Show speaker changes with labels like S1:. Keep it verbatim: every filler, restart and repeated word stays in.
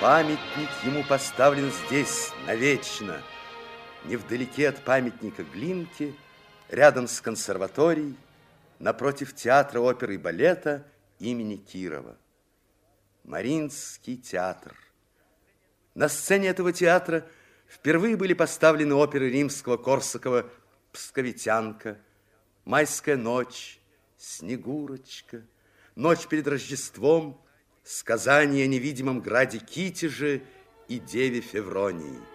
S1: Памятник ему поставлен здесь навечно, невдалеке от памятника Глинке, рядом с консерваторией, напротив театра оперы и балета имени Кирова. Мариинский театр. На сцене этого театра впервые были поставлены оперы Римского-Корсакова «Псковитянка», «Майская ночь», «Снегурочка», «Ночь перед Рождеством», «Сказание о невидимом граде Китеже» и «Деве Февронии».